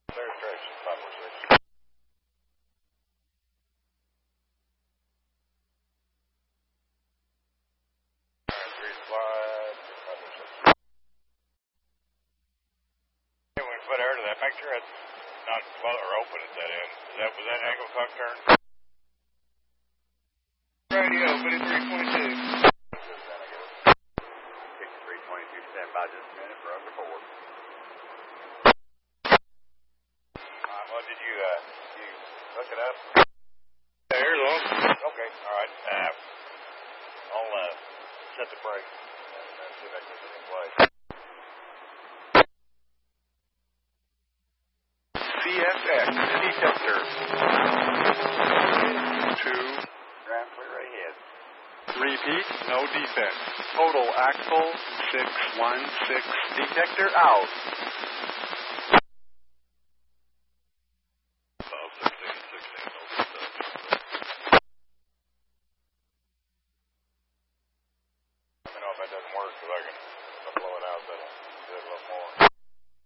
Clear traction, 546. When we put air to that, make sure it's not close or open at that end. Was that angle cock turn? Radio, 5322. 5322, stand by just a minute for upper forward. Well, did you look it up? Air low. Okay, alright. I'll set the brake and see if I can get it in place. CSX detector. 2. Ground clear ahead. Repeat, no defect. Total axle 616. Detector out. Let me know if that doesn't work, so I can blow it out, that'll do it a little more.